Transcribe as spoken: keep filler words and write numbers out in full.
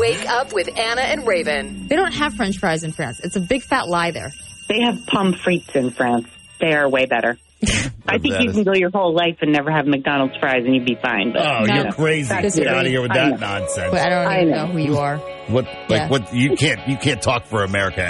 Wake up with Anna and Raven. They don't have French fries in France. It's a big fat lie there. They have pommes frites in France. They are way better. I think you is. can go your whole life and never have McDonald's fries and you'd be fine. But, Oh, No. you're crazy. That's Get out of crazy. here with I that know. nonsense. But I don't I even know. know who you are. What? Like Yeah. what? You can't. You can't talk for America